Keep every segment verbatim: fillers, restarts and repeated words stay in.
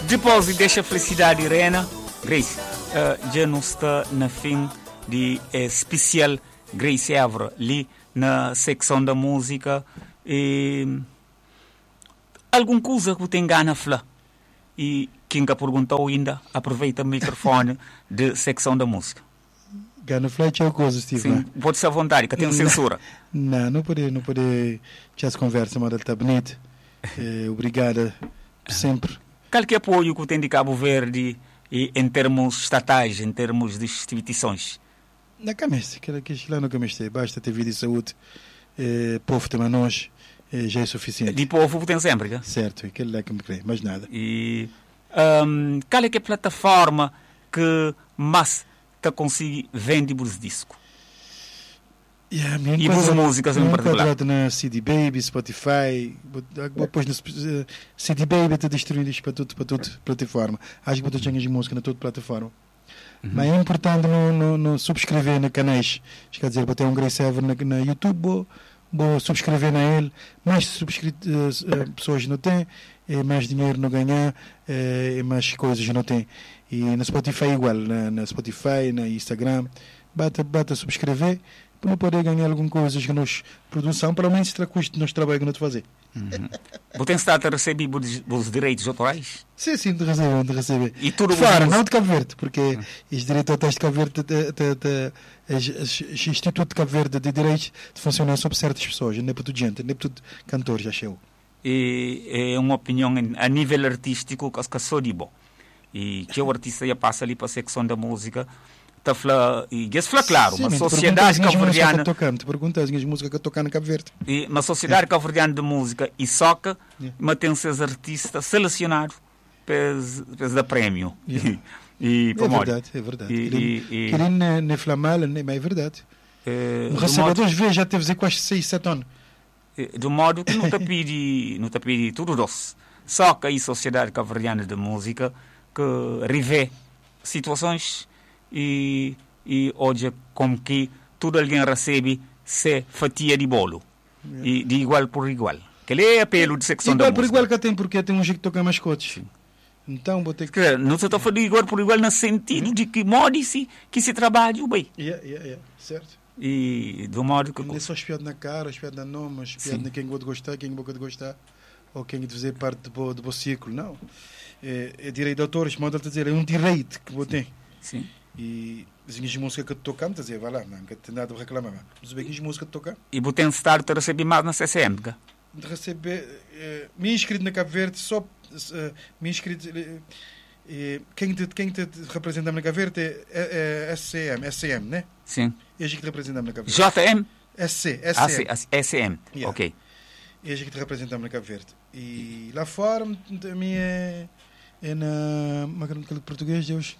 Depois deixa felicidade Irena. Grace, uh, já não está na fim de eh, especial Grace Évora ali na secção da música. E, alguma coisa que tem gana de falar? E quem que perguntou ainda, aproveita o microfone de secção da música. Gana de falar é coisa, Steve. Sim, pode ser à vontade, que tem censura. Não, não pode, não pode. Já se conversa, mas ele está bonito. É, obrigada sempre. Qual que é o apoio que tem de Cabo Verde e, em termos estatais, em termos de instituições? Na camisa, que lá no camisa, basta ter vida e saúde. É, povo também nós, é, já é suficiente. De povo tem sempre, né? Certo, aquele lá que me crê, mais nada. E um, qual é que é a plataforma que mais te consegue vender os discos? Yeah, e as músicas em particular? Na C D Baby, Spotify, depois no C D Baby está distribuindo isto para tudo, para tudo plataforma. Acho que botou de música na toda plataforma. Uhum. Mas é importante no, no, no subscrever na canais. Quer dizer, botar um Grace Évora na, na YouTube, vou, vou subscrever na ele. Mais subscrito, uh, pessoas não têm, é mais dinheiro não ganhar, é mais coisas não tem. E na Spotify igual, na, na Spotify, na Instagram, bata, bata subscrever. Para não poder ganhar alguma coisa que nós produção, pelo menos será custo nós trabalho que nós fazer. Uhum. Você está a receber os direitos autorais? Sim, sim, de receber, de receber. E tudo fora, não de Cabo Verde, porque uhum. os direitos autorais de Cabo Verde, o Instituto de Cabo Verde de Direitos funcionam só para certas pessoas, não é para toda gente, não é para todo cantor, já chegou. E é uma opinião a nível artístico que sou de bom. E que o artista já passa ali para a secção da música. Tá fala, e isso fala claro, uma sociedade cabo-verdiana. Te perguntas as músicas que tocam na Cabo Verde. E uma sociedade cabo-verdiana de música e soca, yeah. mas tem seus artistas selecionados para dar prémio. Yeah. E, e, é verdade, é verdade. E, Querendo não falar mal, mas é verdade. É, um recebedor modo, já teve quase seis, sete anos. De modo que não te pedi, não te pedi tudo doce. Só que a sociedade cabo-verdiana de música que revê situações. E, e hoje como que tudo alguém recebe se fatia de bolo yeah. e de igual por igual que é apelo de secção igual da por música. Igual que tem porque tem um jeito de tocar mais cotes. Então vou ter que claro, não se está falando igual por igual no sentido de que modo-se que se trabalha bem yeah, yeah, yeah. Certo. E do modo que não é só espiado na cara, espiado na nome, espiado na quem vou gostar, quem vou gostar ou quem de fazer parte do bo, bo círculo, não é, é direito de autores, modo de dizer, é um direito que vou ter. Sim. E as músicas que tocamos, dizer, vai lá, não tem nada a reclamar. Mas o que música que toca? E você tem estado a receber mais na C C M? De receber, eh, me inscrito na Cabo Verde, só eh, me inscrito. Eh, quem te, quem te representa na Cabo Verde é, é, é S C M, S C M, né? Sim. É a gente que representa na Cabo Verde. J M? S C, S C M. S C M, yeah. Ok. É a gente que te representa na Cabo Verde. E lá fora, também é, é na. Como é que é o português, Deus?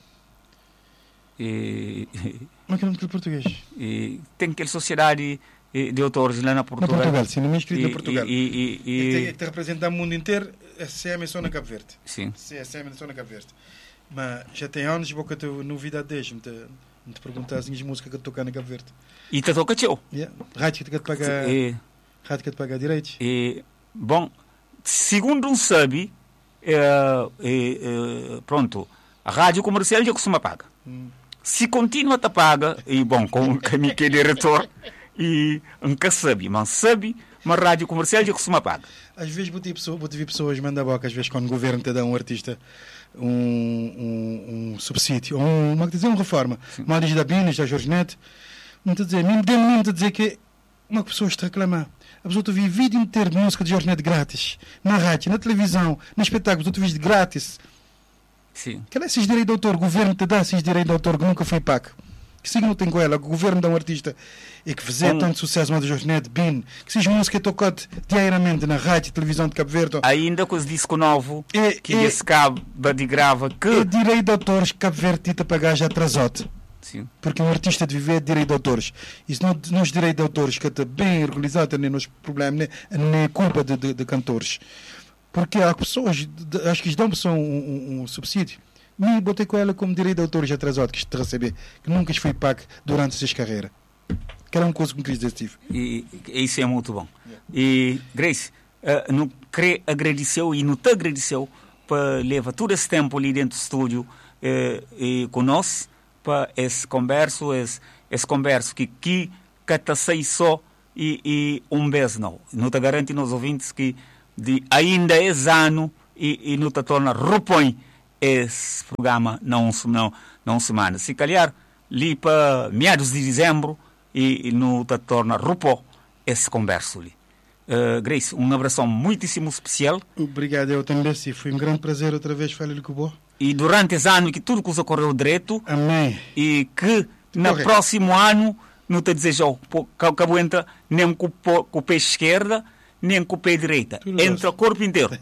E, Como é que é o nome do português? E, tem aquela sociedade de autores lá na Portugal. Na Portugal, sim, não me inscrito na Portugal. E, e, e, e, e te representa o mundo inteiro, S C M é só na Cabo Verde. Sim. S C M é só na Cabo Verde. Mas já tem anos que eu tenho novidade desde me te, me te perguntar as músicas que eu tocar na Cabo Verde. E te toca teu? Yeah. Rádio que te paga, e, rádio que te paga direitos. E, bom, segundo um sabe, é, é, é, pronto, a rádio comercial já costuma pagar. Hum. Se continua a pagar, e bom, com o caminho que é diretor, e nunca sabe, mas sabe, mas a rádio comercial já costuma pagar. Às vezes vou ter pessoas, vou ter pessoas mandar boca, às vezes quando o governo te dá um artista um, um, um subsídio, um, uma, dizer, uma reforma, uma origem da Binas, da Jorge Neto, não te dizer, mesmo mesmo te dizer que uma pessoa está a reclamar. A pessoa te viu vídeo inteiro de música de Jorge Neto grátis, na rádio, na televisão, nos espetáculos, tu viste grátis. Sim. Que é esses direitos de autor? O governo te dá esses direitos de autor que nunca foi pago. Que signo tem com ela? O governo dá um artista e que fizer um, tanto sucesso como a Jorge Neto, Bin, que seja música tocada diariamente na rádio e televisão de Cabo Verde. Ainda com os disco novo, é, que é, esse cabo de grava que... É direito de autores que Cabo Verde te pagar já atrasado. Sim. Porque um artista de viver é direito de autores. Isso não é os direitos de autores que está bem organizado, nem nos problemas, nem, nem culpa de, de, de cantores. Porque há pessoas, acho que dão pessoa um, um, um subsídio. Me botei com ela como direito de autores atrasado que te receber, que nunca foi pago durante essa carreira. Que era uma coisa que me quis dizer. E isso é muito bom. Yeah. E, Grace, uh, não queria agradecer e não te agradeceu para levar todo esse tempo ali dentro do estúdio eh, e conosco para esse converso, esse, esse converso que que cata sei só e, e um vez não. Não te garanto nos ouvintes que de, ainda esse ano e, e não te torna repõe esse programa não não não semana. Se calhar ali para meados de dezembro e, e não te torna repor esse converso ali. Uh, Grace, um abraço muitíssimo especial. Obrigado, eu também. Foi um grande prazer outra vez falar com você. E durante esse ano que tudo coisa correu direito. Amém. E que no Correto. próximo ano não te desejo que acabo entra nem com, com o pé esquerda nem com o pé direita. Tudo entra o corpo inteiro.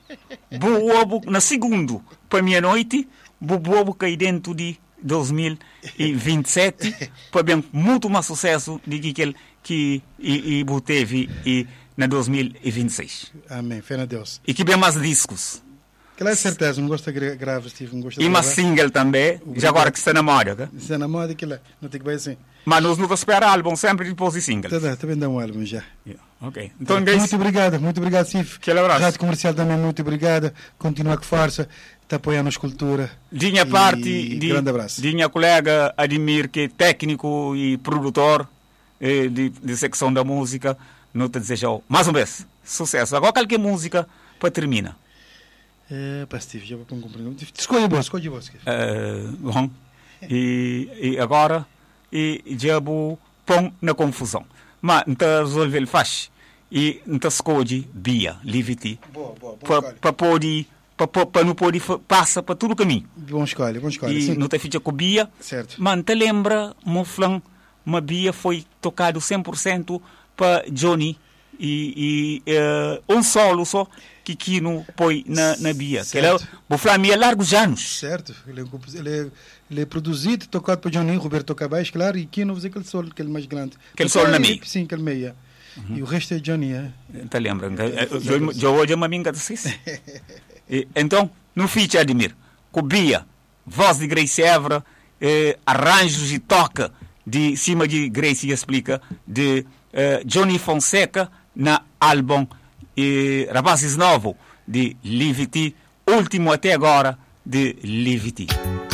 Bobo na segundo para meia-noite, bobo cai dentro de dois mil e vinte e sete para bem muito mais sucesso do que aquele que e, e teve e na dois mil e vinte e seis. Amém, fé na Deus. E que bem mais discos. Aquela é certeza, não gosta de gravar, Steve, não gosta E de mais gravar. single também, Obrigado. já agora que está na moda. Okay? Isso é na moda, aquilo é. Não tem que ver assim. Mas nós não esperamos álbum sempre depois de single. Tá, tá, também dá um álbum já. Yeah. Ok. Então, Tá, Grace, muito obrigado, muito obrigado, Steve. aquele abraço. Rádio Comercial também, muito obrigado. Continua com força, está apoiando a cultura. De minha E parte, de, grande abraço. de minha colega Admir, que é técnico e produtor eh, de, de secção da música, não te desejo mais uma vez sucesso. Agora qualquer música para terminar. É, pá, Steve, já vou compreender. Escolhe você, escolhe você. Uh, bom, e, e agora e já vou pôr na confusão. Mas não está resolver faz e não está escolhe Bia, Livity, Boa, boa, bom para escolhe. pa poder para não poder passa para todo o caminho. Bom escolhe, bom escolhe. E Sim. não te fica com Bia. Certo. Mas te lembra, meu flan, uma Bia foi tocado cem por cento para Johnny e, e uh, um solo só que Kino põe na, na Bia. Que ele é o Flamengo há largos anos. Certo. Ele é, um compos- ele é, ele é produzido, tocado por Johnny, Roberto Cabais, claro, e Kino fazer aquele solo, aquele mais grande. Aquele solo na meia. Sim, aquele meia. Uhum. E o resto é Johnny, é? Te lembra? Eu hoje uma minha disse. Então, no feat Admir, com Bia, voz de Grace Évora, eh, arranjos e toca de cima de Grace explica de eh, Johnny Fonseca na álbum eh, Rapazes Novo de Livity, último até agora de Livity.